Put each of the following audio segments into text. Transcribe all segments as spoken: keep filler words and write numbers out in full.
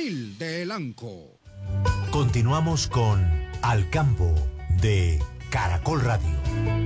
Coronel de Elanco. Continuamos con Al Campo de Caracol Radio.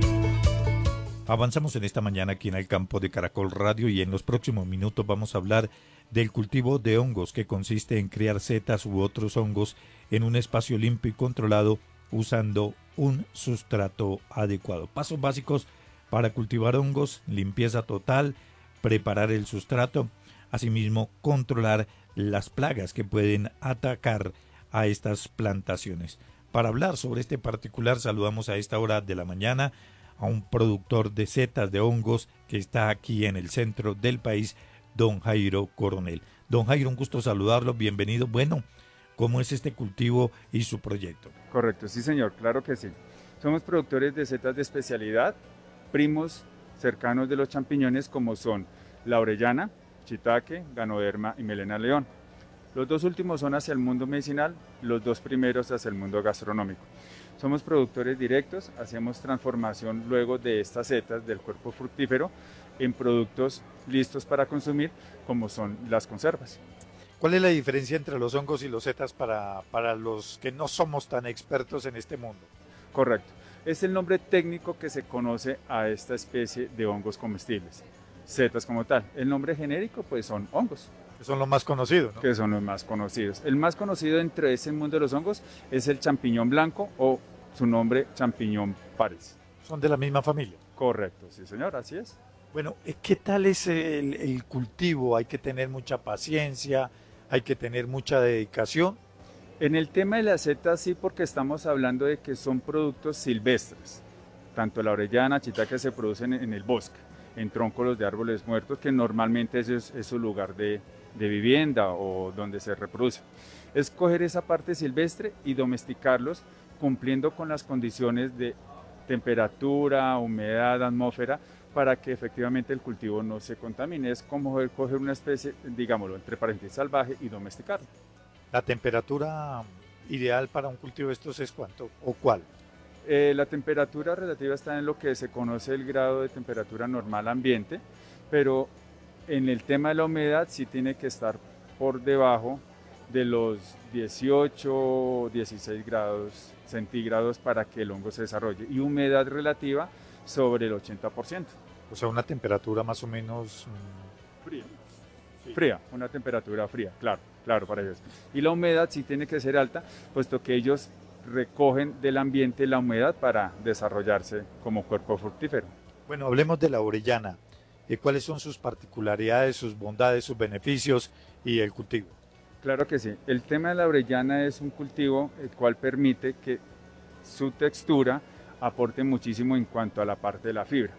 Avanzamos en esta mañana aquí en el campo de Caracol Radio y en los próximos minutos vamos a hablar del cultivo de hongos, que consiste en criar setas u otros hongos en un espacio limpio y controlado usando un sustrato adecuado. Pasos básicos para cultivar hongos: limpieza total, preparar el sustrato, asimismo controlar las plagas que pueden atacar a estas plantaciones. Para hablar sobre este particular saludamos a esta hora de la mañana a un productor de setas de hongos que está aquí en el centro del país, don Jairo Coronel. Don Jairo, un gusto saludarlo, bienvenido. Bueno, ¿cómo es este cultivo y su proyecto? Correcto, sí señor, claro que sí. Somos productores de setas de especialidad, primos cercanos de los champiñones como son la orellana, shiitake, ganoderma y melena león. Los dos últimos son hacia el mundo medicinal, los dos primeros hacia el mundo gastronómico. Somos productores directos, hacemos transformación luego de estas setas del cuerpo fructífero en productos listos para consumir, como son las conservas. ¿Cuál es la diferencia entre los hongos y los setas para, para los que no somos tan expertos en este mundo? Correcto, es el nombre técnico que se conoce a esta especie de hongos comestibles, setas como tal. El nombre genérico pues son hongos. Que son los más conocidos, ¿no? Que son los más conocidos. El más conocido entre ese mundo de los hongos es el champiñón blanco o su nombre champiñón Paris. Son de la misma familia. Correcto, sí señor, así es. Bueno, ¿qué tal es el, el cultivo? Hay que tener mucha paciencia, hay que tener mucha dedicación. En el tema de las setas sí, porque estamos hablando de que son productos silvestres. Tanto la orellana, shiitake se producen en el bosque, en troncos de árboles muertos, que normalmente ese es, es su lugar de, de vivienda o donde se reproduce. Es coger esa parte silvestre y domesticarlos cumpliendo con las condiciones de temperatura, humedad, atmósfera, para que efectivamente el cultivo no se contamine. Es como coger una especie, digámoslo, entre paréntesis, salvaje y domesticarlo. ¿La temperatura ideal para un cultivo de estos es cuánto o cuál? Eh, la temperatura relativa está en lo que se conoce el grado de temperatura normal ambiente, pero en el tema de la humedad sí tiene que estar por debajo de los dieciocho o dieciséis grados centígrados para que el hongo se desarrolle, y humedad relativa sobre el ochenta por ciento. O sea, una temperatura más o menos mmm... fría. Sí. Fría, una temperatura fría, claro, claro, para ellos. Y la humedad sí tiene que ser alta, puesto que ellos recogen del ambiente la humedad para desarrollarse como cuerpo fructífero. Bueno, hablemos de la orellana. ¿Cuáles son sus particularidades, sus bondades, sus beneficios y el cultivo? Claro que sí. El tema de la orellana es un cultivo el cual permite que su textura aporte muchísimo en cuanto a la parte de la fibra.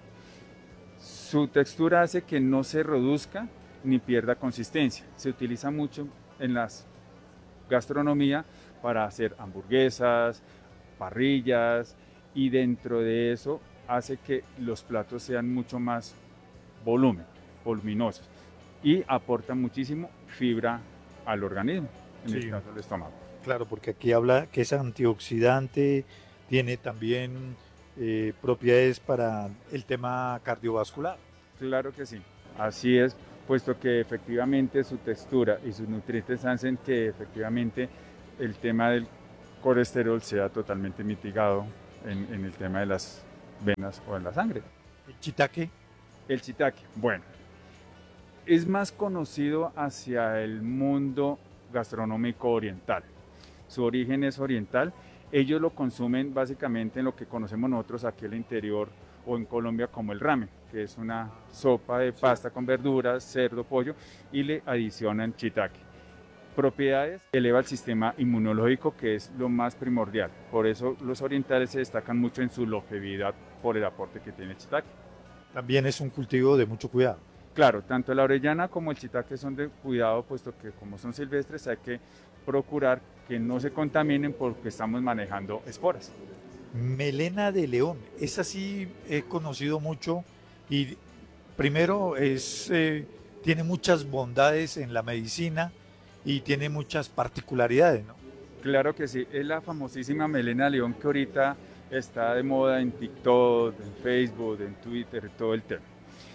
Su textura hace que no se reduzca ni pierda consistencia. Se utiliza mucho en la gastronomía para hacer hamburguesas, parrillas, y dentro de eso hace que los platos sean mucho más volumen, voluminosos, y aporta muchísimo fibra al organismo, en sí. El caso del estómago. Claro, porque aquí habla que es antioxidante, tiene también eh, propiedades para el tema cardiovascular. Claro que sí, así es, puesto que efectivamente su textura y sus nutrientes hacen que efectivamente el tema del colesterol sea totalmente mitigado en, en el tema de las venas o en la sangre. ¿El shiitake? El shiitake, bueno, es más conocido hacia el mundo gastronómico oriental. Su origen es oriental. Ellos lo consumen básicamente en lo que conocemos nosotros aquí en el interior o en Colombia como el ramen, que es una sopa de pasta con verduras, cerdo, pollo, y le adicionan shiitake. Propiedades: eleva el sistema inmunológico, que es lo más primordial. Por eso los orientales se destacan mucho en su longevidad por el aporte que tiene el shiitake. También es un cultivo de mucho cuidado. Claro, tanto la orellana como el shiitake son de cuidado, puesto que como son silvestres hay que procurar que no se contaminen porque estamos manejando esporas. Melena de león, esa sí he conocido mucho y primero es, eh, tiene muchas bondades en la medicina y tiene muchas particularidades, ¿no? Claro que sí, es la famosísima melena de león que ahorita está de moda en TikTok, en Facebook, en Twitter, todo el tema.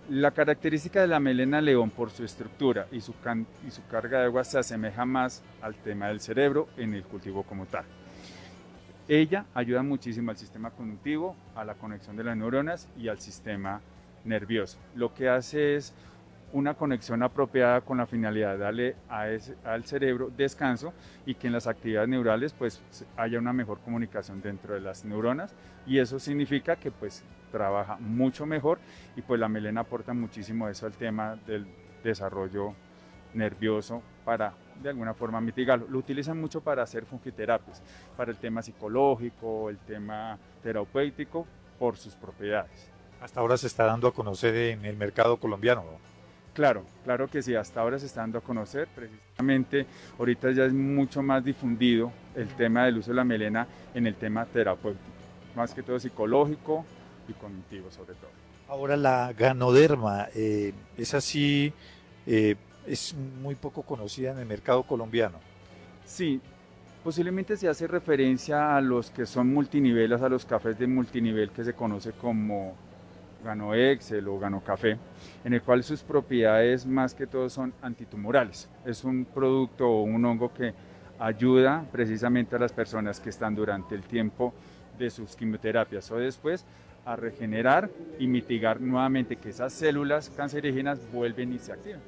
La característica de la melena león por su estructura y su, can y su carga de agua se asemeja más al tema del cerebro en el cultivo como tal. Ella ayuda muchísimo al sistema cognitivo, a la conexión de las neuronas y al sistema nervioso. Lo que hace es una conexión apropiada con la finalidad de darle a ese, al cerebro descanso y que en las actividades neurales pues haya una mejor comunicación dentro de las neuronas, y eso significa que pues trabaja mucho mejor, y pues la melena aporta muchísimo eso al tema del desarrollo nervioso para de alguna forma mitigarlo. Lo utilizan mucho para hacer fungiterapias, para el tema psicológico, el tema terapéutico, por sus propiedades. Hasta ahora se está dando a conocer en el mercado colombiano, ¿no? Claro, claro que sí, hasta ahora se está dando a conocer. Precisamente ahorita ya es mucho más difundido el tema del uso de la melena en el tema terapéutico, más que todo psicológico y cognitivo sobre todo. Ahora la ganoderma, eh, es así, eh, es muy poco conocida en el mercado colombiano. Sí, posiblemente se hace referencia a los que son multiniveles, a los cafés de multinivel que se conoce como Gano Excel o Gano Café, en el cual sus propiedades más que todo son antitumorales. Es un producto o un hongo que ayuda precisamente a las personas que están durante el tiempo de sus quimioterapias o después a regenerar y mitigar nuevamente que esas células cancerígenas vuelven y se activan.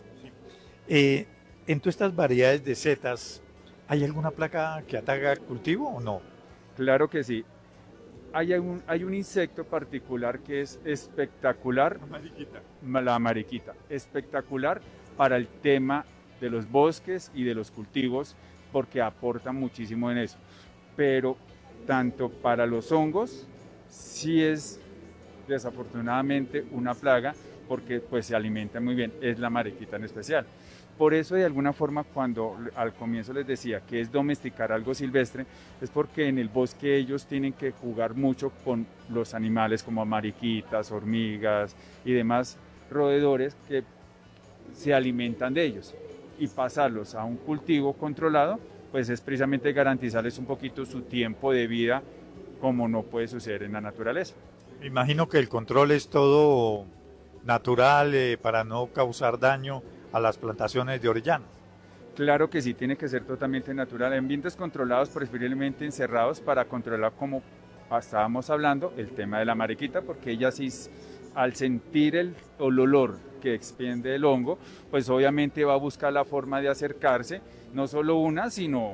Eh, en todas estas variedades de setas, ¿hay alguna plaga que ataca el cultivo o no? Claro que sí. Hay un, hay un insecto particular que es espectacular, La mariquita. la mariquita, espectacular para el tema de los bosques y de los cultivos, porque aporta muchísimo en eso. Pero tanto para los hongos, sí es desafortunadamente una plaga, porque pues se alimenta muy bien, es la mariquita en especial. Por eso de alguna forma cuando al comienzo les decía que es domesticar algo silvestre, es porque en el bosque ellos tienen que jugar mucho con los animales como mariquitas, hormigas y demás roedores que se alimentan de ellos, y pasarlos a un cultivo controlado pues es precisamente garantizarles un poquito su tiempo de vida, como no puede suceder en la naturaleza. Me imagino que el control es todo natural, eh, para no causar daño a las plantaciones de orellana. Claro que sí, tiene que ser totalmente natural, en ambientes controlados, preferiblemente encerrados, para controlar, como estábamos hablando, el tema de la mariquita, porque ella sí, al sentir el, el olor que expende el hongo, pues obviamente va a buscar la forma de acercarse, no solo una, sino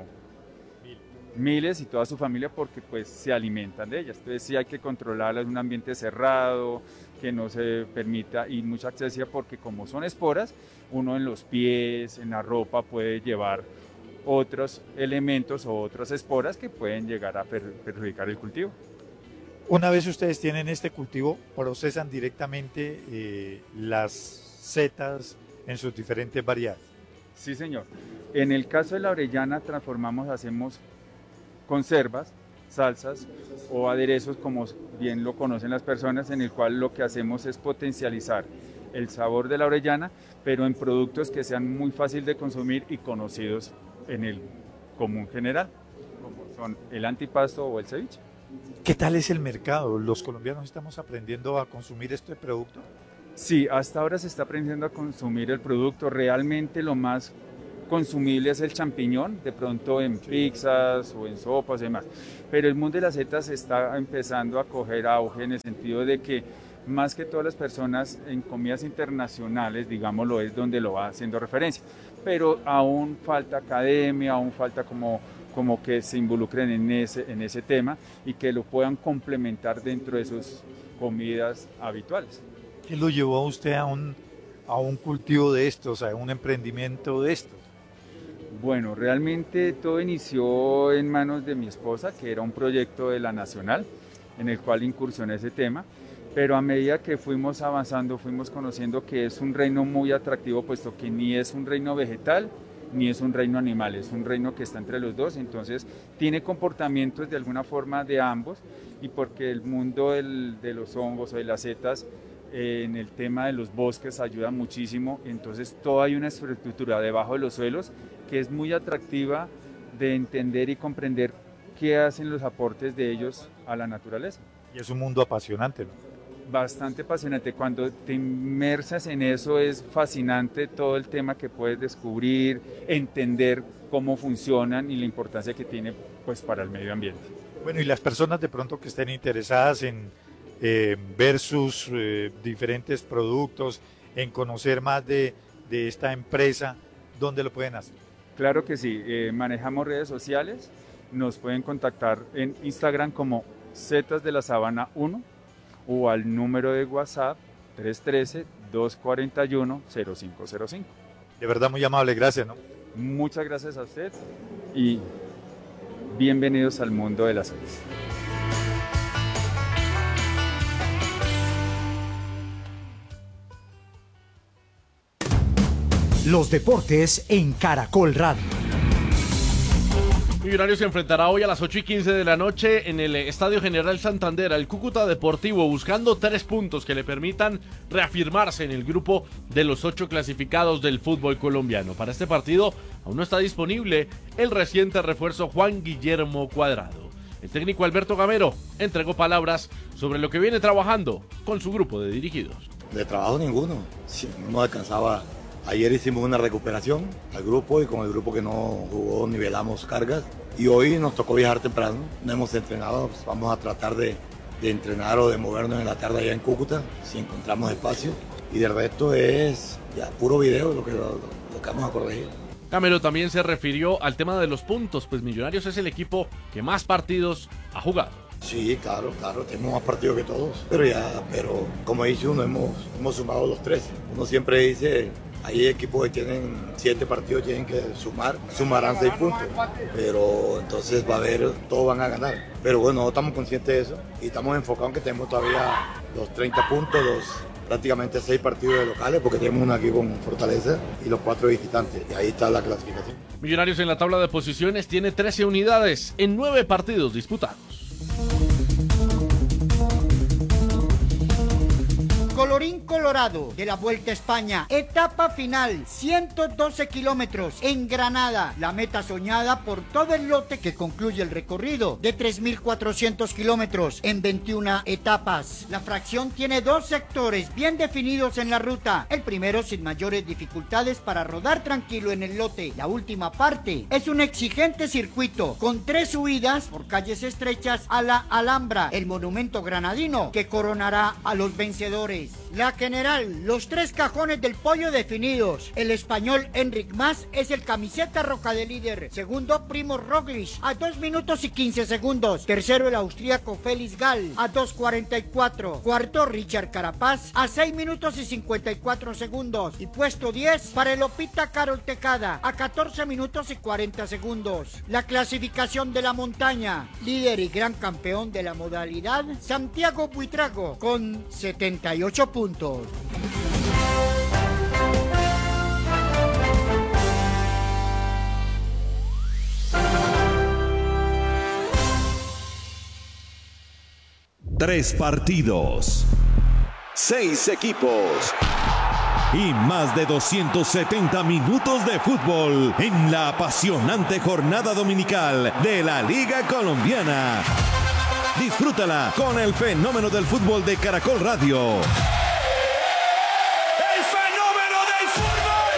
miles y toda su familia, porque pues se alimentan de ellas. Entonces sí hay que controlarla en un ambiente cerrado, que no se permita ir mucha accesibilidad, porque como son esporas, uno en los pies, en la ropa puede llevar otros elementos o otras esporas que pueden llegar a per perjudicar el cultivo. Una vez ustedes tienen este cultivo, procesan directamente eh, las setas en sus diferentes variedades. Sí, señor. En el caso de la orellana transformamos, hacemos conservas, salsas o aderezos, como bien lo conocen las personas, en el cual lo que hacemos es potencializar el sabor de la orellana, pero en productos que sean muy fáciles de consumir y conocidos en el común general, como son el antipasto o el ceviche. ¿Qué tal es el mercado? ¿Los colombianos estamos aprendiendo a consumir este producto? Sí, hasta ahora se está aprendiendo a consumir el producto. Realmente lo más consumible es el champiñón, de pronto en pizzas o en sopas y demás. Pero el mundo de las setas está empezando a coger auge, en el sentido de que más que todas las personas en comidas internacionales, digámoslo, es donde lo va haciendo referencia. Pero aún falta academia, aún falta como, como que se involucren en ese, en ese tema y que lo puedan complementar dentro de sus comidas habituales. ¿Qué lo llevó a usted a un, a un cultivo de estos, a un emprendimiento de estos? Bueno, realmente todo inició en manos de mi esposa, que era un proyecto de la Nacional, en el cual incursioné ese tema, pero a medida que fuimos avanzando, fuimos conociendo que es un reino muy atractivo, puesto que ni es un reino vegetal, ni es un reino animal, es un reino que está entre los dos, entonces tiene comportamientos de alguna forma de ambos, y porque el mundo del, de los hongos o de las setas, eh, en el tema de los bosques ayuda muchísimo, entonces toda hay una estructura debajo de los suelos que es muy atractiva de entender y comprender qué hacen los aportes de ellos a la naturaleza. Y es un mundo apasionante, ¿no? bastante apasionante. Cuando te inmersas en eso es fascinante todo el tema que puedes descubrir, entender cómo funcionan y la importancia que tiene pues para el medio ambiente. Bueno, y las personas de pronto que estén interesadas en eh, ver sus eh, diferentes productos, en conocer más de, de esta empresa, ¿dónde lo pueden hacer? Claro que sí, eh, manejamos redes sociales, nos pueden contactar en Instagram como Setas de la Sabana uno o al número de WhatsApp tres uno tres, dos cuatro uno, cero cinco cero cinco. De verdad muy amable, gracias, ¿no? Muchas gracias a usted y bienvenidos al mundo de las setas. Los deportes en Caracol Radio. Millonarios se enfrentará hoy a las ocho y quince de la noche en el Estadio General Santander al Cúcuta Deportivo, buscando tres puntos que le permitan reafirmarse en el grupo de los ocho clasificados del fútbol colombiano. Para este partido aún no está disponible el reciente refuerzo Juan Guillermo Cuadrado. El técnico Alberto Gamero entregó palabras sobre lo que viene trabajando con su grupo de dirigidos. De trabajo ninguno, sí, no alcanzaba. Ayer hicimos una recuperación al grupo y con el grupo que no jugó nivelamos cargas y hoy nos tocó viajar temprano, no hemos entrenado, pues vamos a tratar de, de entrenar o de movernos en la tarde allá en Cúcuta si encontramos espacio y del resto es ya puro video lo que, lo, lo que vamos a corregir. Gamero también se refirió al tema de los puntos, pues Millonarios es el equipo que más partidos ha jugado. Sí, claro, claro, tenemos más partidos que todos, pero ya, pero como dice uno, hemos, hemos sumado los trece. Uno siempre dice, hay equipos que tienen siete partidos, tienen que sumar, sumarán seis puntos, pero entonces va a haber, todos van a ganar. Pero bueno, no estamos conscientes de eso y estamos enfocados en que tenemos todavía los treinta puntos, los prácticamente seis partidos de locales, porque tenemos uno aquí con Fortaleza y los cuatro visitantes, y ahí está la clasificación. Millonarios en la tabla de posiciones tiene trece unidades en nueve partidos disputados. Colorín colorado de la Vuelta a España, etapa final, ciento doce kilómetros en Granada, la meta soñada por todo el lote que concluye el recorrido de tres mil cuatrocientos kilómetros en veintiuna etapas. La fracción tiene dos sectores bien definidos en la ruta, el primero sin mayores dificultades para rodar tranquilo en el lote, la última parte es un exigente circuito con tres subidas por calles estrechas a la Alhambra, el monumento granadino que coronará a los vencedores. La general, los tres cajones del pollo definidos. El español Enric Mas es el camiseta roja de líder. Segundo, Primo Roglic a dos minutos y quince segundos. Tercero, el austríaco Félix Gall a dos cuarenta y cuatro. Cuarto, Richard Carapaz a seis minutos y cincuenta y cuatro segundos. Y puesto diez para el Opita Carol Tejada a catorce minutos y cuarenta segundos. La clasificación de la montaña. Líder y gran campeón de la modalidad, Santiago Buitrago con setenta y ocho puntos. Tres partidos, seis equipos y más de doscientos setenta minutos de fútbol en la apasionante jornada dominical de la Liga Colombiana. Disfrútala con el fenómeno del fútbol de Caracol Radio. ¡El fenómeno del fútbol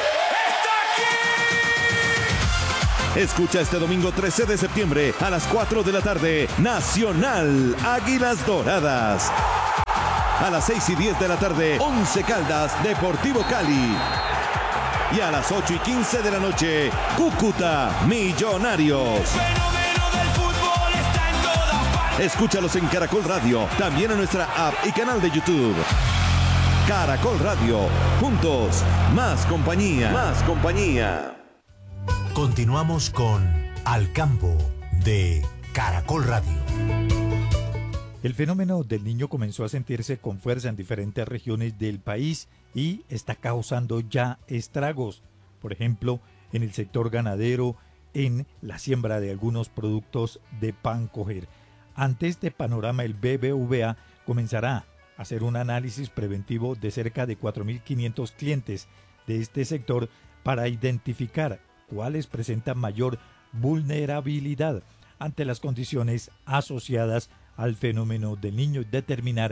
está aquí! Escucha este domingo trece de septiembre a las cuatro de la tarde, Nacional Águilas Doradas. A las seis y diez de la tarde, Once Caldas Deportivo Cali. Y a las ocho y quince de la noche, Cúcuta Millonarios. Escúchalos en Caracol Radio, también en nuestra app y canal de YouTube. Caracol Radio, juntos, más compañía. Más compañía. Continuamos con Al Campo de Caracol Radio. El fenómeno del niño comenzó a sentirse con fuerza en diferentes regiones del país y está causando ya estragos. Por ejemplo, en el sector ganadero, en la siembra de algunos productos de pan coger. Ante este panorama, el B B V A comenzará a hacer un análisis preventivo de cerca de cuatro mil quinientos clientes de este sector para identificar cuáles presentan mayor vulnerabilidad ante las condiciones asociadas al fenómeno del niño y determinar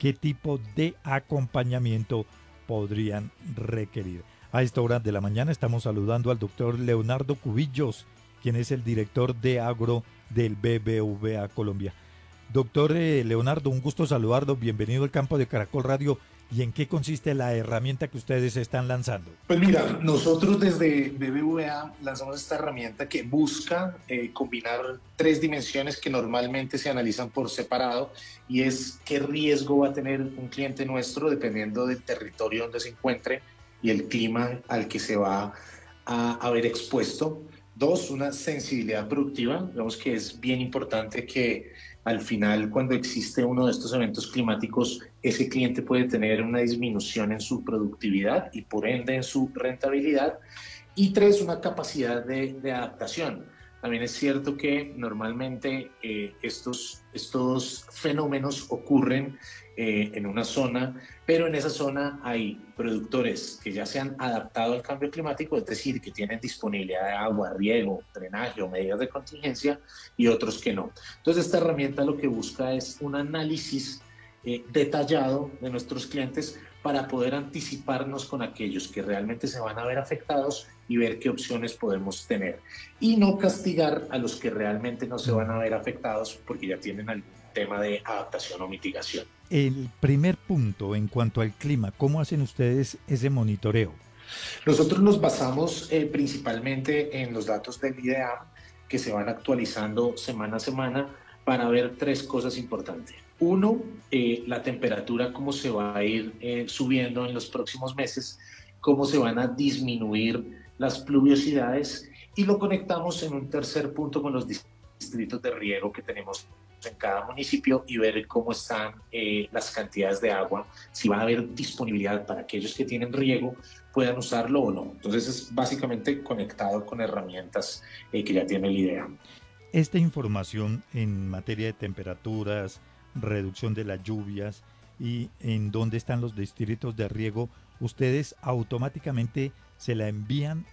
qué tipo de acompañamiento podrían requerir. A esta hora de la mañana estamos saludando al doctor Leonardo Cubillos, quien es el director de agro del B B V A Colombia. Doctor eh, Leonardo, un gusto saludarlo, bienvenido al campo de Caracol Radio. ¿Y en qué consiste la herramienta que ustedes están lanzando? Pues mira, nosotros desde B B V A lanzamos esta herramienta que busca eh, combinar tres dimensiones que normalmente se analizan por separado, y es qué riesgo va a tener un cliente nuestro dependiendo del territorio donde se encuentre y el clima al que se va a, a ver expuesto. Dos, una sensibilidad productiva. Digamos que es bien importante que al final, cuando existe uno de estos eventos climáticos, ese cliente puede tener una disminución en su productividad y por ende en su rentabilidad. Y tres, una capacidad de, de adaptación. También es cierto que normalmente eh, estos, estos fenómenos ocurren eh, en una zona, pero en esa zona hay productores que ya se han adaptado al cambio climático, es decir, que tienen disponibilidad de agua, riego, drenaje o medidas de contingencia, y otros que no. Entonces esta herramienta lo que busca es un análisis eh, detallado de nuestros clientes para poder anticiparnos con aquellos que realmente se van a ver afectados y ver qué opciones podemos tener. Y no castigar a los que realmente no se van a ver afectados porque ya tienen algún tema de adaptación o mitigación. El primer punto en cuanto al clima, ¿cómo hacen ustedes ese monitoreo? Nosotros nos basamos eh, principalmente en los datos del I D E A M que se van actualizando semana a semana para ver tres cosas importantes. Uno, eh, la temperatura, cómo se va a ir eh, subiendo en los próximos meses, cómo se van a disminuir las pluviosidades, y lo conectamos en un tercer punto con los distritos de riego que tenemos en cada municipio y ver cómo están eh, las cantidades de agua, si va a haber disponibilidad para aquellos que tienen riego, puedan usarlo o no. Entonces es básicamente conectado con herramientas eh, que ya tiene el I D E A M. Esta información en materia de temperaturas, reducción de las lluvias y en dónde están los distritos de riego, ¿ustedes automáticamente se la envían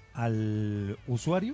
al usuario?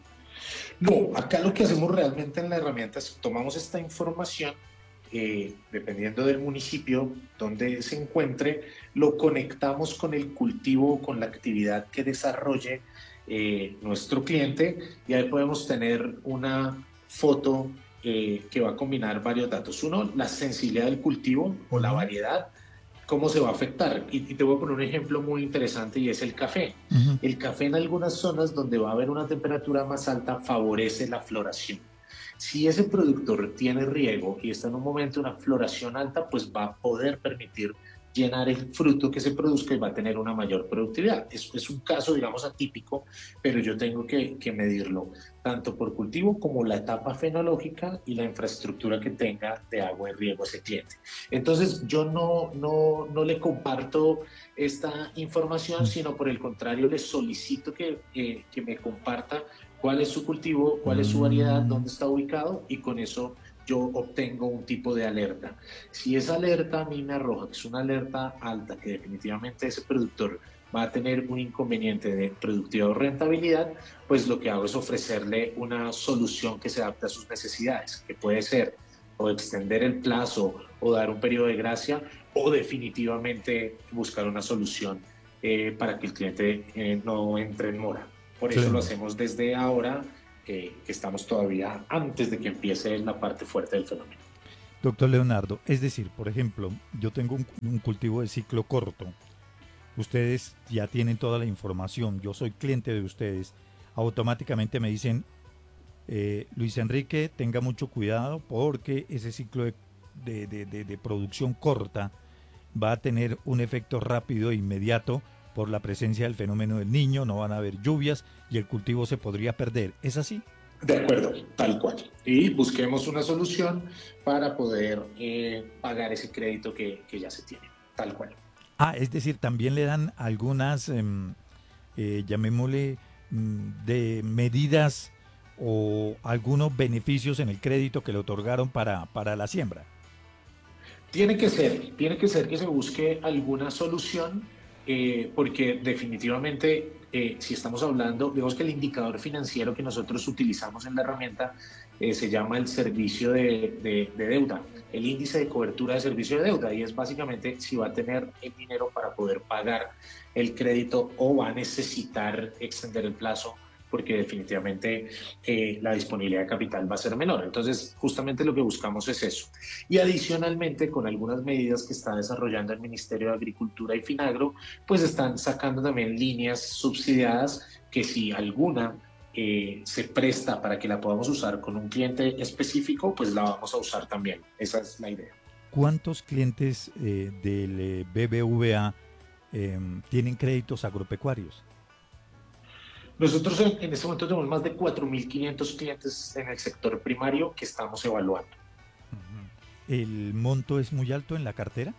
No, acá lo que hacemos realmente en la herramienta es tomamos esta información, eh, dependiendo del municipio donde se encuentre, lo conectamos con el cultivo, con la actividad que desarrolle eh, nuestro cliente, y ahí podemos tener una foto eh, que va a combinar varios datos. Uno, la sensibilidad del cultivo o la variedad, cómo se va a afectar. Y, y te voy a poner un ejemplo muy interesante, y es el café. Uh-huh. El café en algunas zonas donde va a haber una temperatura más alta favorece la floración. Si ese productor tiene riego y está en un momento de una floración alta, pues va a poder permitir llenar el fruto que se produzca y va a tener una mayor productividad. Es, es un caso, digamos, atípico, pero yo tengo que, que medirlo tanto por cultivo como la etapa fenológica y la infraestructura que tenga de agua y riego a ese cliente. Entonces yo no, no, no le comparto esta información, sino por el contrario le solicito que, eh, que me comparta cuál es su cultivo, cuál es su variedad, dónde está ubicado, y con eso yo obtengo un tipo de alerta. Si esa alerta a mí me arroja que es una alerta alta, que definitivamente ese productor va a tener un inconveniente de productividad o rentabilidad, pues lo que hago es ofrecerle una solución que se adapte a sus necesidades, que puede ser o extender el plazo o dar un periodo de gracia, o definitivamente buscar una solución eh, para que el cliente eh, no entre en mora. Por eso sí. Lo hacemos desde ahora, Eh, que estamos todavía antes de que empiece la parte fuerte del fenómeno. Doctor Leonardo, es decir, por ejemplo, yo tengo un, un cultivo de ciclo corto, ustedes ya tienen toda la información, yo soy cliente de ustedes, automáticamente me dicen, eh, Luis Enrique, tenga mucho cuidado porque ese ciclo de, de, de, de, de producción corta va a tener un efecto rápido e inmediato por la presencia del fenómeno del Niño, no van a haber lluvias y el cultivo se podría perder. ¿Es así? De acuerdo, tal cual. Y busquemos una solución para poder eh, pagar ese crédito que, que ya se tiene, tal cual. Ah, es decir, también le dan algunas, eh, eh, llamémosle, de medidas o algunos beneficios en el crédito que le otorgaron para, para la siembra. Tiene que ser, tiene que ser que se busque alguna solución, Eh, porque definitivamente eh, si estamos hablando, digamos que el indicador financiero que nosotros utilizamos en la herramienta eh, se llama el servicio de, de, de deuda, el índice de cobertura de servicio de deuda, y es básicamente si va a tener el dinero para poder pagar el crédito o va a necesitar extender el plazo, porque definitivamente eh, la disponibilidad de capital va a ser menor. Entonces, justamente lo que buscamos es eso. Y adicionalmente, con algunas medidas que está desarrollando el Ministerio de Agricultura y Finagro, pues están sacando también líneas subsidiadas que si alguna eh, se presta para que la podamos usar con un cliente específico, pues la vamos a usar también. Esa es la idea. ¿Cuántos clientes eh, del eh, B B V A eh, tienen créditos agropecuarios? Nosotros en, en este momento tenemos más de cuatro mil quinientos clientes en el sector primario que estamos evaluando. ¿El monto es muy alto en la cartera?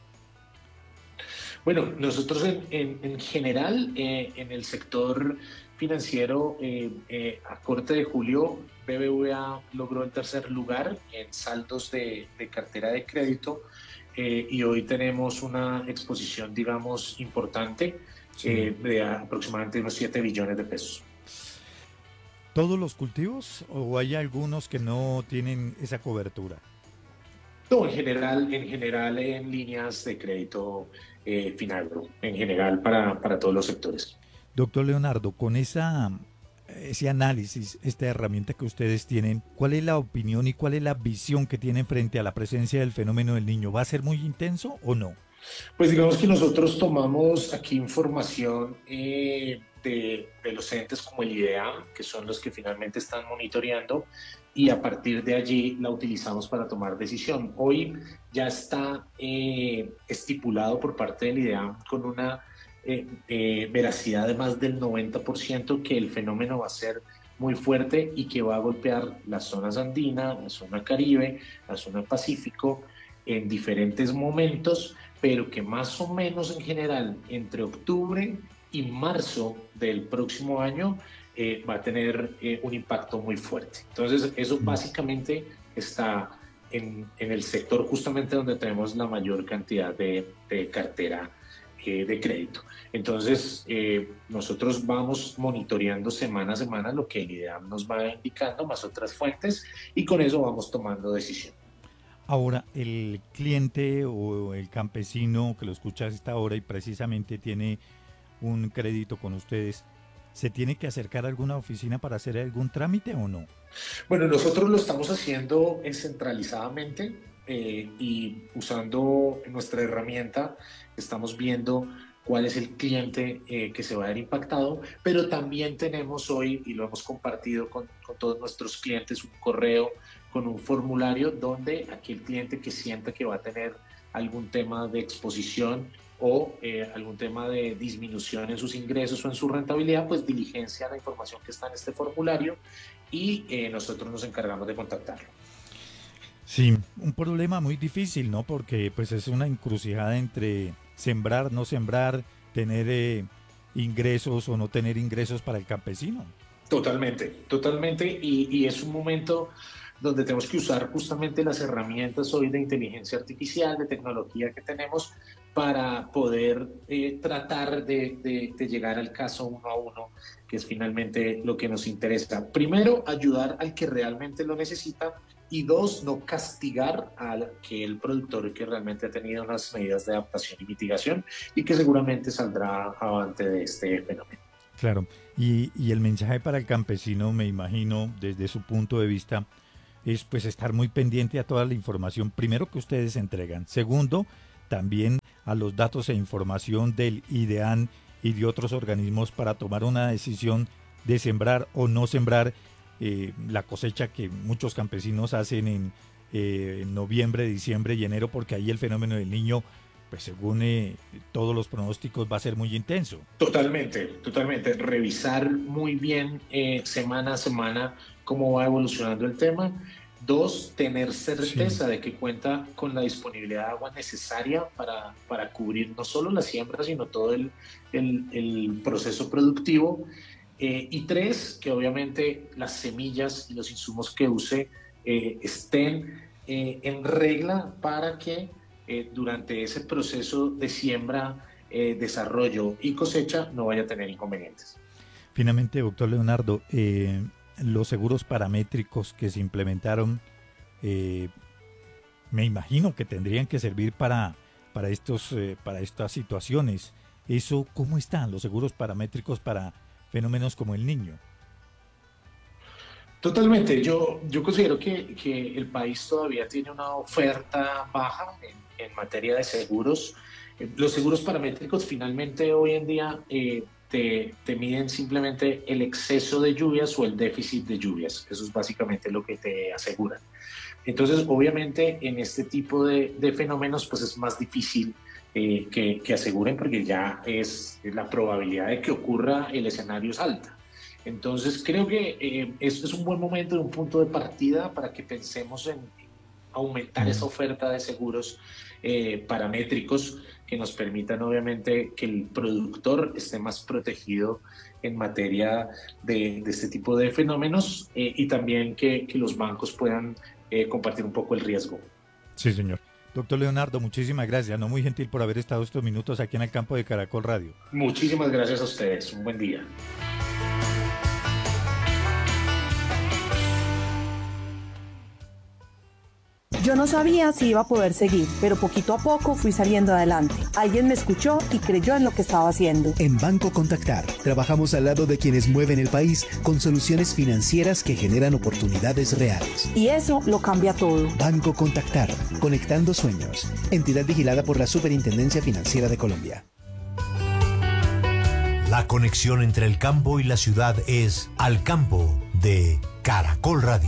Bueno, nosotros en, en, en general eh, en el sector financiero eh, eh, a corte de julio B B V A logró el tercer lugar en saldos de, de cartera de crédito eh, y hoy tenemos una exposición, digamos, importante. Sí. Eh, de aproximadamente unos siete billones de pesos. ¿Todos los cultivos o hay algunos que no tienen esa cobertura? No, en general, en general en líneas de crédito eh, Finagro, en general para, para todos los sectores. Doctor Leonardo, con esa, ese análisis, esta herramienta que ustedes tienen, ¿cuál es la opinión y cuál es la visión que tienen frente a la presencia del fenómeno del Niño? ¿Va a ser muy intenso o no? Pues digamos que nosotros tomamos aquí información eh, de, de los entes como el IDEAM, que son los que finalmente están monitoreando, y a partir de allí la utilizamos para tomar decisión. Hoy ya está eh, estipulado por parte del IDEAM con una eh, eh, veracidad de más del noventa por ciento que el fenómeno va a ser muy fuerte y que va a golpear la zona andina, la zona Caribe, la zona Pacífico en diferentes momentos, pero que más o menos en general entre octubre y marzo del próximo año eh, va a tener eh, un impacto muy fuerte. Entonces eso básicamente está en, en el sector justamente donde tenemos la mayor cantidad de, de cartera eh, de crédito. Entonces eh, nosotros vamos monitoreando semana a semana lo que el IDEAM nos va indicando, más otras fuentes, y con eso vamos tomando decisión. Ahora, el cliente o el campesino que lo escucha a esta hora y precisamente tiene un crédito con ustedes, ¿se tiene que acercar a alguna oficina para hacer algún trámite o no? Bueno, nosotros lo estamos haciendo centralizadamente eh, y usando nuestra herramienta estamos viendo cuál es el cliente eh, que se va a ver impactado, pero también tenemos hoy, y lo hemos compartido con, con todos nuestros clientes, un correo con un formulario donde aquel cliente que sienta que va a tener algún tema de exposición o eh, algún tema de disminución en sus ingresos o en su rentabilidad, pues diligencia la información que está en este formulario y eh, nosotros nos encargamos de contactarlo. Sí, un problema muy difícil, ¿no? Porque pues es una encrucijada entre sembrar, no sembrar, tener eh, ingresos o no tener ingresos para el campesino. Totalmente, totalmente, y, y es un momento donde tenemos que usar justamente las herramientas hoy de inteligencia artificial, de tecnología que tenemos para poder eh, tratar de, de, de llegar al caso uno a uno, que es finalmente lo que nos interesa. Primero, ayudar al que realmente lo necesita, y dos, no castigar a aquel productor que realmente ha tenido unas medidas de adaptación y mitigación y que seguramente saldrá avante de este fenómeno. Claro, y, y el mensaje para el campesino, me imagino, desde su punto de vista, es pues estar muy pendiente a toda la información, primero que ustedes entregan, segundo, también a los datos e información del IDEAM y de otros organismos para tomar una decisión de sembrar o no sembrar eh, la cosecha que muchos campesinos hacen en, eh, en noviembre, diciembre y enero, porque ahí el fenómeno del Niño, pues según eh, todos los pronósticos, va a ser muy intenso. Totalmente, totalmente. Revisar muy bien eh, semana a semana cómo va evolucionando el tema. Dos, tener certeza sí. de que cuenta con la disponibilidad de agua necesaria para, para cubrir no solo la siembra, sino todo el, el, el proceso productivo. Eh, y tres, que obviamente las semillas y los insumos que use eh, estén eh, en regla para que eh, durante ese proceso de siembra eh, desarrollo y cosecha no vaya a tener inconvenientes. Finalmente, doctor Leonardo, eh, los seguros paramétricos que se implementaron, eh, me imagino que tendrían que servir para, para, estos, eh, para estas situaciones. ¿Eso cómo están los seguros paramétricos para fenómenos como el Niño? Totalmente, yo, yo considero que, que el país todavía tiene una oferta baja en, en materia de seguros. Los seguros paramétricos finalmente hoy en día eh, te, te miden simplemente el exceso de lluvias o el déficit de lluvias. Eso es básicamente lo que te aseguran. Entonces, obviamente, en este tipo de, de fenómenos, pues es más difícil eh, que, que aseguren porque ya es la probabilidad de que ocurra el escenario es alta. Entonces, creo que eh, esto es un buen momento, un punto de partida para que pensemos en aumentar esa oferta de seguros eh, paramétricos que nos permitan, obviamente, que el productor esté más protegido en materia de, de este tipo de fenómenos eh, y también que, que los bancos puedan eh, compartir un poco el riesgo. Sí, señor. Doctor Leonardo, muchísimas gracias. No muy gentil por haber estado estos minutos aquí en el campo de Caracol Radio. Muchísimas gracias a ustedes. Un buen día. Yo no sabía si iba a poder seguir, pero poquito a poco fui saliendo adelante. Alguien me escuchó y creyó en lo que estaba haciendo. En Banco Contactar, trabajamos al lado de quienes mueven el país con soluciones financieras que generan oportunidades reales. Y eso lo cambia todo. Banco Contactar, conectando sueños. Entidad vigilada por la Superintendencia Financiera de Colombia. La conexión entre el campo y la ciudad es Al Campo de Caracol Radio.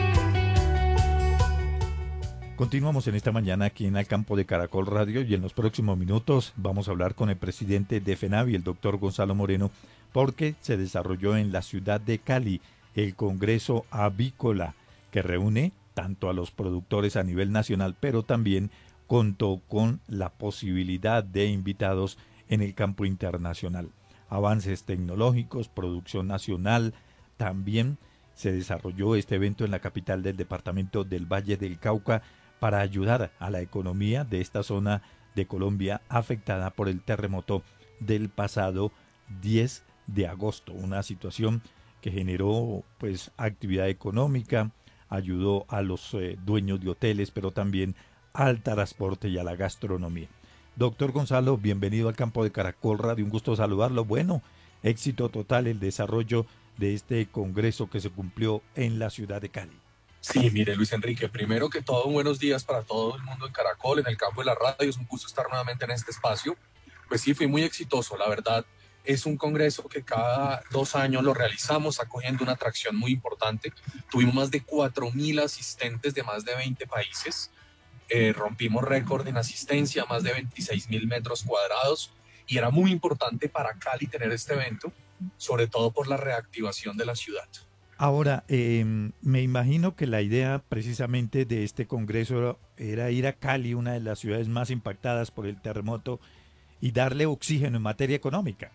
Continuamos en esta mañana aquí en el campo de Caracol Radio y en los próximos minutos vamos a hablar con el presidente de FENAVI, el doctor Gonzalo Moreno, porque se desarrolló en la ciudad de Cali el Congreso Avícola, que reúne tanto a los productores a nivel nacional, pero también contó con la posibilidad de invitados en el campo internacional. Avances tecnológicos, producción nacional, también se desarrolló este evento en la capital del departamento del Valle del Cauca, para ayudar a la economía de esta zona de Colombia afectada por el terremoto del pasado diez de agosto. Una situación que generó pues actividad económica, ayudó a los eh, dueños de hoteles, pero también al transporte y a la gastronomía. Doctor Gonzalo, bienvenido al campo de Caracol Radio, un gusto saludarlo. Bueno, éxito total el desarrollo de este congreso que se cumplió en la ciudad de Cali. Sí, mire Luis Enrique, primero que todo, buenos días para todo el mundo en Caracol, en el campo de la radio, es un gusto estar nuevamente en este espacio. Pues sí, fui muy exitoso, la verdad, es un congreso que cada dos años lo realizamos, acogiendo una atracción muy importante. Tuvimos más de cuatro mil asistentes de más de veinte países, eh, rompimos récord en asistencia, más de veintiséis mil metros cuadrados, y era muy importante para Cali tener este evento, sobre todo por la reactivación de la ciudad. Ahora, eh, me imagino que la idea precisamente de este congreso era ir a Cali, una de las ciudades más impactadas por el terremoto, y darle oxígeno en materia económica.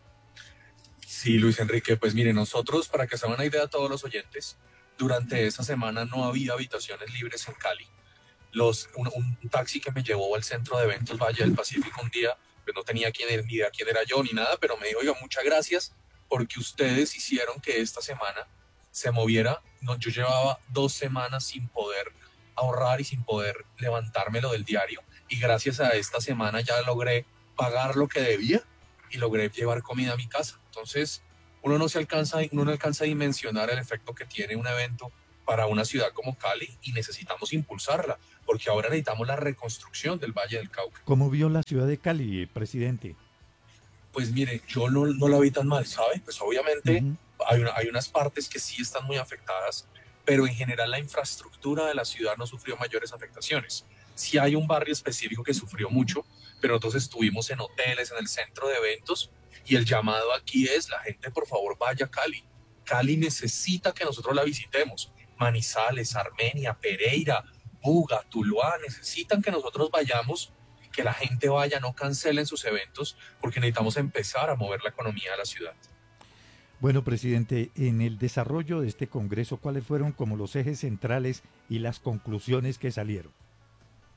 Sí, Luis Enrique, pues mire, nosotros, para que se hagan una idea a todos los oyentes, durante esa semana no había habitaciones libres en Cali. Los, un, un taxi que me llevó al centro de eventos Valle del Pacífico un día, pues no tenía quién, ni idea quién era yo ni nada, pero me dijo, oiga, muchas gracias porque ustedes hicieron que esta semana se moviera. No, yo llevaba dos semanas sin poder ahorrar y sin poder levantármelo del diario, y gracias a esta semana ya logré pagar lo que debía y logré llevar comida a mi casa. Entonces uno no se alcanza, uno no alcanza a dimensionar el efecto que tiene un evento para una ciudad como Cali, y necesitamos impulsarla, porque ahora necesitamos la reconstrucción del Valle del Cauca. ¿Cómo vio la ciudad de Cali, presidente? Pues mire, yo no, no la vi tan mal, ¿sabe? Pues obviamente uh-huh. hay, una, hay unas partes que sí están muy afectadas, pero en general la infraestructura de la ciudad no sufrió mayores afectaciones. Sí hay un barrio específico que sufrió mucho, pero nosotros estuvimos en hoteles, en el centro de eventos, y el llamado aquí es, la gente por favor vaya a Cali. Cali necesita que nosotros la visitemos. Manizales, Armenia, Pereira, Buga, Tuluá, necesitan que nosotros vayamos, que la gente vaya, no cancelen sus eventos, porque necesitamos empezar a mover la economía de la ciudad. Bueno, presidente, en el desarrollo de este congreso, ¿cuáles fueron como los ejes centrales y las conclusiones que salieron?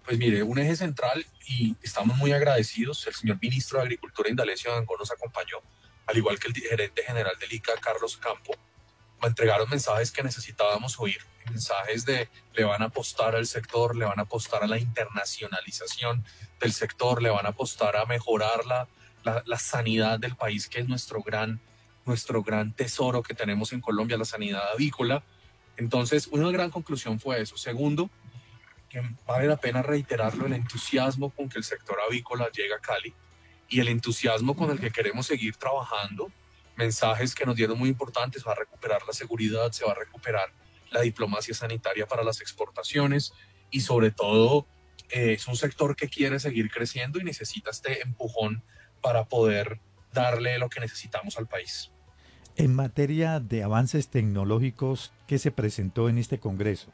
Pues mire, un eje central, y estamos muy agradecidos, el señor ministro de Agricultura, Indalecio Arango, nos acompañó, al igual que el gerente general del I C A, Carlos Campo. Me entregaron mensajes que necesitábamos oír, mensajes de le van a apostar al sector, le van a apostar a la internacionalización del sector, le van a apostar a mejorar la, la, la sanidad del país, que es nuestro gran, nuestro gran tesoro que tenemos en Colombia, la sanidad avícola. Entonces, una gran conclusión fue eso. Segundo, que vale la pena reiterarlo, el entusiasmo con que el sector avícola llega a Cali y el entusiasmo con el que queremos seguir trabajando. Mensajes que nos dieron muy importantes: se va a recuperar la seguridad, se va a recuperar la diplomacia sanitaria para las exportaciones y sobre todo eh, es un sector que quiere seguir creciendo y necesita este empujón para poder darle lo que necesitamos al país. En materia de avances tecnológicos, ¿qué se presentó en este congreso?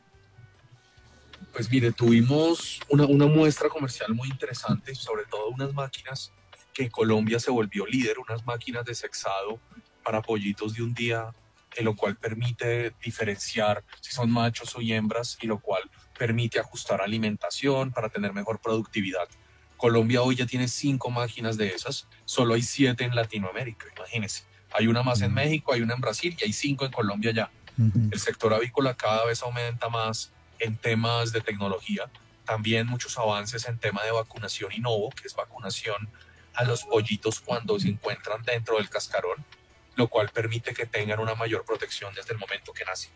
Pues mire, tuvimos una, una muestra comercial muy interesante, sobre todo unas máquinas que Colombia se volvió líder, unas máquinas de sexado para pollitos de un día, en lo cual permite diferenciar si son machos o hembras y lo cual permite ajustar alimentación para tener mejor productividad. Colombia hoy ya tiene cinco máquinas de esas, solo hay siete en Latinoamérica, imagínense. Hay una más en México, hay una en Brasil y hay cinco en Colombia ya. Uh-huh. El sector avícola cada vez aumenta más en temas de tecnología, también muchos avances en tema de vacunación Innovo, que es vacunación a los pollitos cuando se encuentran dentro del cascarón, lo cual permite que tengan una mayor protección desde el momento que nacen.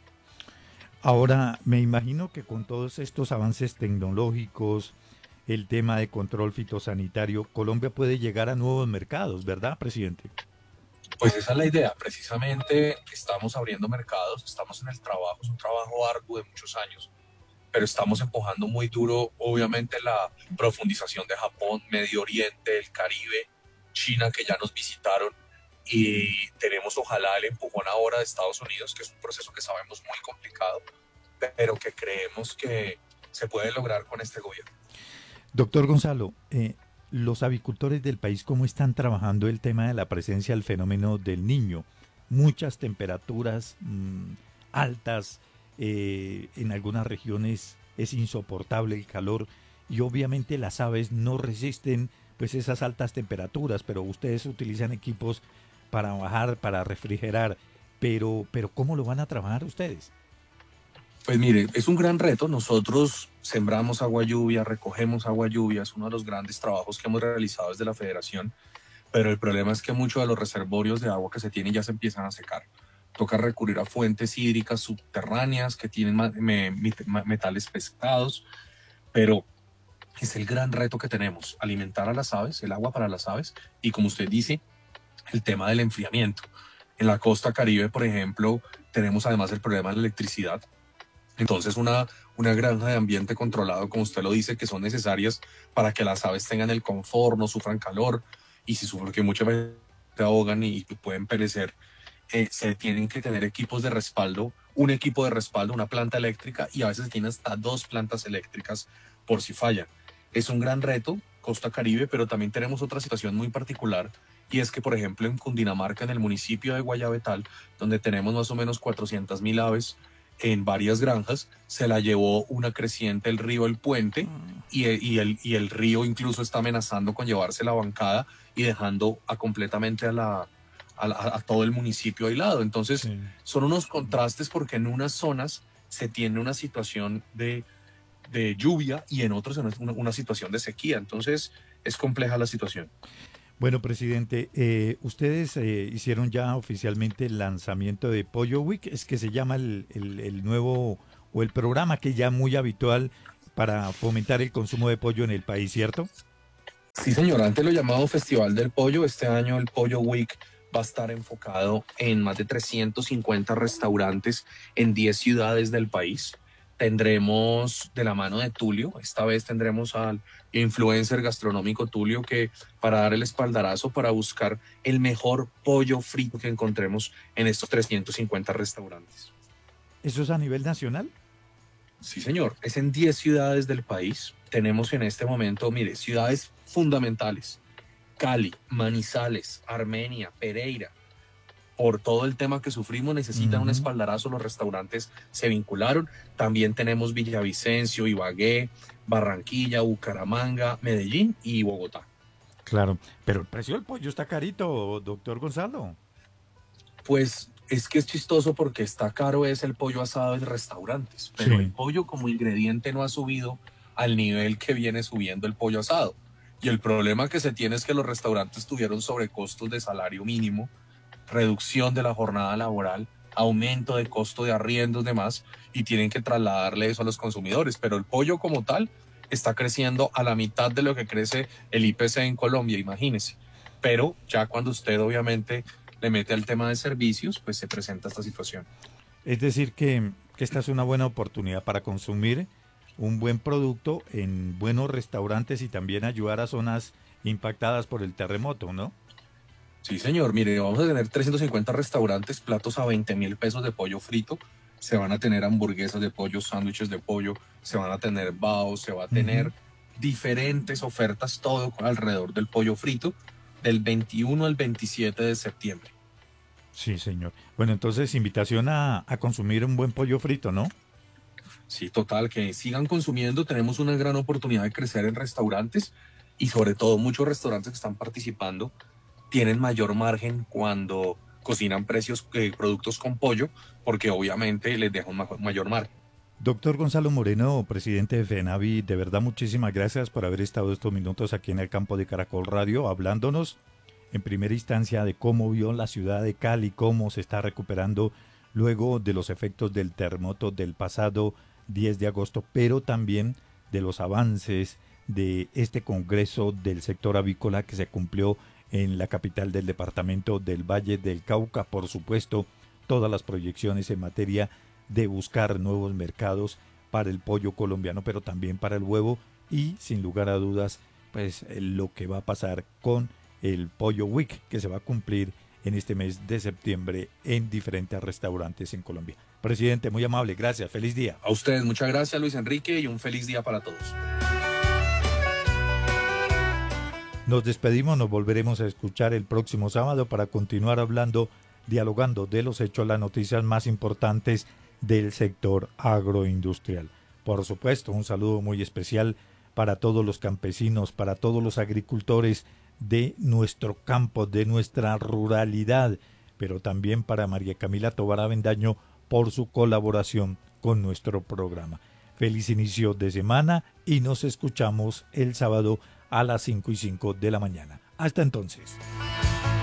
Ahora, me imagino que con todos estos avances tecnológicos, el tema de control fitosanitario, Colombia puede llegar a nuevos mercados, ¿verdad, presidente? Pues esa es la idea, precisamente estamos abriendo mercados, estamos en el trabajo, es un trabajo arduo de muchos años, pero estamos empujando muy duro, obviamente, la profundización de Japón, Medio Oriente, el Caribe, China, que ya nos visitaron, y tenemos ojalá el empujón ahora de Estados Unidos, que es un proceso que sabemos muy complicado, pero que creemos que se puede lograr con este gobierno. Doctor Gonzalo, eh, los avicultores del país, ¿cómo están trabajando el tema de la presencia del fenómeno del Niño? Muchas temperaturas mmm, altas, eh, en algunas regiones es insoportable el calor y obviamente las aves no resisten pues esas altas temperaturas, pero ustedes utilizan equipos para bajar, para refrigerar, pero, pero ¿cómo lo van a trabajar ustedes? Pues mire, es un gran reto. Nosotros sembramos agua lluvia, recogemos agua lluvia, es uno de los grandes trabajos que hemos realizado desde la federación, pero el problema es que muchos de los reservorios de agua que se tienen ya se empiezan a secar. Toca recurrir a fuentes hídricas subterráneas que tienen metales pesados, pero es el gran reto que tenemos, alimentar a las aves, el agua para las aves, y como usted dice, el tema del enfriamiento. En la costa Caribe, por ejemplo, tenemos además el problema de la electricidad. Entonces una, una granja de ambiente controlado, como usted lo dice, que son necesarias para que las aves tengan el confort, no sufran calor, y si sufren, que muchas veces se ahogan y pueden perecer, eh, se tienen que tener equipos de respaldo, un equipo de respaldo, una planta eléctrica, y a veces se tienen hasta dos plantas eléctricas por si fallan. Es un gran reto, costa Caribe, pero también tenemos otra situación muy particular, y es que, por ejemplo, en Cundinamarca, en el municipio de Guayabetal, donde tenemos más o menos cuatrocientas mil aves, en varias granjas, se la llevó una creciente el río El Puente, y, y, el, y el río incluso está amenazando con llevarse la bancada y dejando a completamente a, la, a, la, a todo el municipio aislado. Entonces, sí, son unos contrastes porque en unas zonas se tiene una situación de, de lluvia y en otras una, una situación de sequía. Entonces, es compleja la situación. Bueno, presidente, eh, ustedes eh, hicieron ya oficialmente el lanzamiento de Pollo Week, es que se llama el, el, el nuevo o el programa que ya muy habitual para fomentar el consumo de pollo en el país, ¿cierto? Sí, señor, antes lo llamado Festival del Pollo, este año el Pollo Week va a estar enfocado en más de trescientos cincuenta restaurantes en diez ciudades del país. Tendremos de la mano de Tulio, esta vez tendremos al influencer gastronómico Tulio, que para dar el espaldarazo, para buscar el mejor pollo frito que encontremos en estos trescientos cincuenta restaurantes. ¿Eso es a nivel nacional? Sí, señor, es en diez ciudades del país. Tenemos en este momento, mire, ciudades fundamentales: Cali, Manizales, Armenia, Pereira. Por todo el tema que sufrimos, necesitan uh-huh. un espaldarazo, los restaurantes se vincularon. También tenemos Villavicencio, Ibagué, Barranquilla, Bucaramanga, Medellín y Bogotá. Claro, pero el precio del pollo está carito, doctor Gonzalo. Pues es que es chistoso porque está caro es el pollo asado en restaurantes, pero Sí. el pollo como ingrediente no ha subido al nivel que viene subiendo el pollo asado. Y el problema que se tiene es que los restaurantes tuvieron sobrecostos de salario mínimo, reducción de la jornada laboral, aumento de costo de arriendos y demás, y tienen que trasladarle eso a los consumidores. Pero el pollo como tal está creciendo a la mitad de lo que crece el I P C en Colombia, imagínese. Pero ya cuando usted obviamente le mete al tema de servicios, pues se presenta esta situación. Es decir, que, que esta es una buena oportunidad para consumir un buen producto en buenos restaurantes y también ayudar a zonas impactadas por el terremoto, ¿no? Sí, señor. Mire, vamos a tener trescientos cincuenta restaurantes, platos a veinte mil pesos de pollo frito. Se van a tener hamburguesas de pollo, sándwiches de pollo, se van a tener baos, se va a tener uh-huh. diferentes ofertas, todo alrededor del pollo frito, del veintiuno al veintisiete de septiembre. Sí, señor. Bueno, entonces invitación a, a consumir un buen pollo frito, ¿no? Sí, total, que sigan consumiendo. Tenemos una gran oportunidad de crecer en restaurantes y sobre todo muchos restaurantes que están participando tienen mayor margen cuando cocinan precios, eh, productos con pollo, porque obviamente les deja un ma- mayor margen. Doctor Gonzalo Moreno, presidente de FENAVI, de verdad muchísimas gracias por haber estado estos minutos aquí en el campo de Caracol Radio, hablándonos en primera instancia de cómo vio la ciudad de Cali, cómo se está recuperando luego de los efectos del terremoto del pasado diez de agosto, pero también de los avances de este congreso del sector avícola que se cumplió en la capital del departamento del Valle del Cauca. Por supuesto, todas las proyecciones en materia de buscar nuevos mercados para el pollo colombiano, pero también para el huevo y, sin lugar a dudas, pues lo que va a pasar con el Pollo Week que se va a cumplir en este mes de septiembre en diferentes restaurantes en Colombia. Presidente, muy amable, gracias, feliz día. A ustedes, muchas gracias, Luis Enrique, y un feliz día para todos. Nos despedimos, nos volveremos a escuchar el próximo sábado para continuar hablando, dialogando de los hechos, las noticias más importantes del sector agroindustrial. Por supuesto, un saludo muy especial para todos los campesinos, para todos los agricultores de nuestro campo, de nuestra ruralidad, pero también para María Camila Tobar Avendaño por su colaboración con nuestro programa. Feliz inicio de semana y nos escuchamos el sábado a las cinco y cinco de la mañana. Hasta entonces.